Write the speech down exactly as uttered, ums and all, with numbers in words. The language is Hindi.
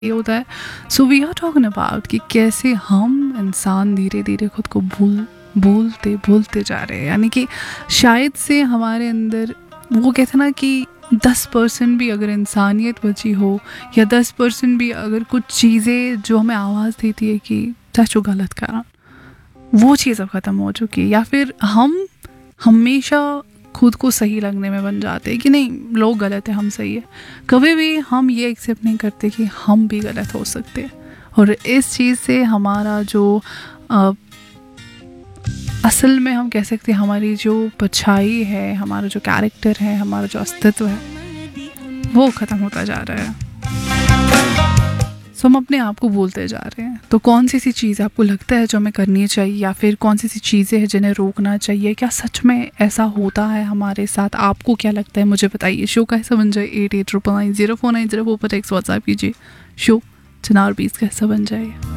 ये होता है। So we are talking about कि कैसे हम इंसान धीरे धीरे खुद को भूल भूलते भूलते जा रहे हैं, यानी कि शायद से हमारे अंदर वो कहते हैं ना कि दस परसेंट भी अगर इंसानियत बची हो, या दस परसेंट भी अगर कुछ चीज़ें जो हमें आवाज़ देती है कि सच जो गलत करा, वो चीज़ अब ख़त्म हो चुकी है। या फिर हम हमेशा खुद को सही लगने में बन जाते हैं कि नहीं लोग गलत है हम सही है। कभी भी हम ये एक्सेप्ट नहीं करते कि हम भी गलत हो सकते हैं। और इस चीज़ से हमारा जो आ, असल में हम कह सकते हैं हमारी जो परछाई है, हमारा जो कैरेक्टर है, हमारा जो अस्तित्व है, वो ख़त्म होता जा रहा है। सो हम अपने आप को भूलते जा रहे हैं। तो कौन सी सी चीज़ आपको लगता है जो हमें करनी चाहिए, या फिर कौन सी सी चीज़ें हैं जिन्हें रोकना चाहिए? क्या सच में ऐसा होता है हमारे साथ? आपको क्या लगता है मुझे बताइए। शो का हिस्सा बन जाए eight eight triple nine zero four nine zero four पर टेक्स्ट व्हाट्सएप कीजिए। शो चनार बीस का हिस्सा बन जाए।